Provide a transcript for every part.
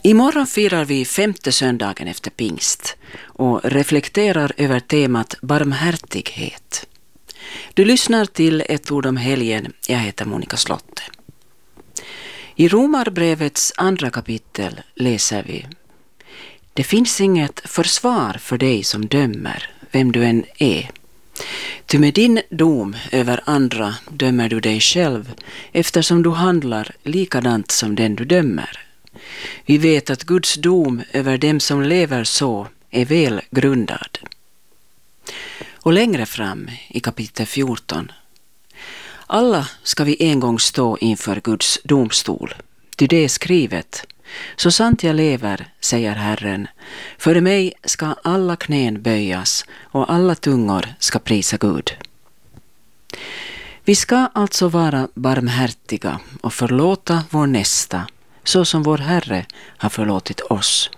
Imorgon firar vi 5:e söndagen efter pingst och reflekterar över temat barmhärtighet. Du lyssnar till ett ord om helgen. Jag heter Monica Slotte. I Romarbrevets 2 kapitel läser vi: Det finns inget försvar för dig som dömer, vem du än är. Ty med din dom över andra dömer du dig själv, eftersom du handlar likadant som den du dömer. Vi vet att Guds dom över dem som lever så är väl grundad. Och längre fram i kapitel 14: Alla ska vi en gång stå inför Guds domstol. Ty det är skrivet: Så sant jag lever, säger Herren, för mig ska alla knän böjas och alla tungor ska prisa Gud. Vi ska alltså vara barmhärtiga och förlåta vår nästa, så som vår Herre har förlåtit oss.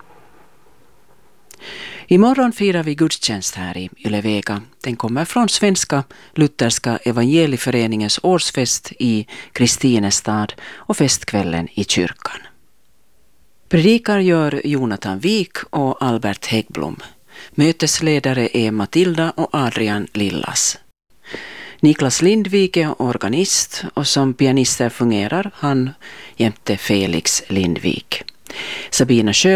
Imorgon firar vi gudstjänst här i Ylevega. Den kommer från Svenska Lutherska Evangelieföreningens årsfest i Kristinestad och festkvällen i kyrkan. Predikar gör Jonathan Wik och Albert Häggblom. Mötesledare är Matilda och Adrian Lillas. Niklas Lindvik är organist och som pianister fungerar han jämte Felix Lindvik. Sabina